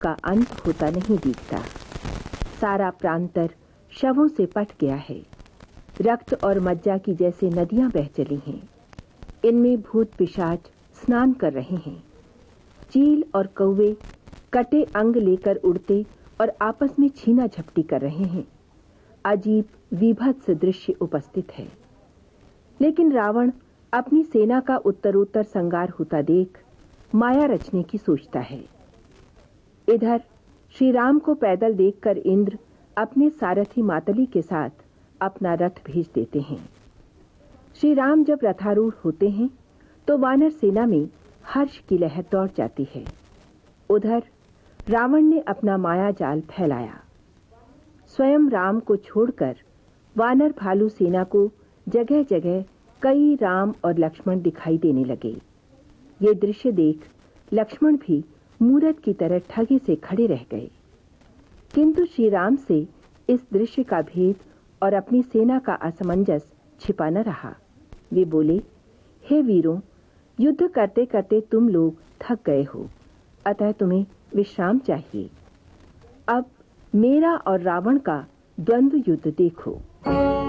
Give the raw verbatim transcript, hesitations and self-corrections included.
का अंत होता नहीं दिखता। सारा प्रांतर शवों से पट गया है। रक्त और मज्जा की जैसे नदियां बह चली हैं। इनमें भूत पिशाच स्नान कर रहे हैं। चील और कौवे कटे अंग लेकर उड़ते और आपस में छीना झपटी कर रहे हैं। अजीब विभत्स दृश्य उपस्थित है। लेकिन रावण अपनी सेना का उत्तरोत्तर संगार होता देख माया रचने की सोचता है। इधर श्री राम को पैदल देखकर इंद्र अपने सारथी मातली के साथ अपना रथ भेज देते हैं। श्री राम जब रथारूढ़ होते हैं तो वानर सेना में हर्ष की लहर दौड़ जाती है। उधर रावण ने अपना माया जाल फैलाया। स्वयं राम को छोड़कर वानर भालू सेना को जगह जगह कई राम और लक्ष्मण दिखाई देने लगे। ये दृश्य देख लक्ष्मण भी मूरत की तरह ठगे से खड़े रह गए। किंतु श्री राम से इस दृश्य का भेद और अपनी सेना का असमंजस छिपा न रहा। वे बोले, हे वीरों, युद्ध करते करते तुम लोग थक गए हो, अतः तुम्हें विश्राम चाहिए। अब मेरा और रावण का द्वंद्व युद्ध देखो।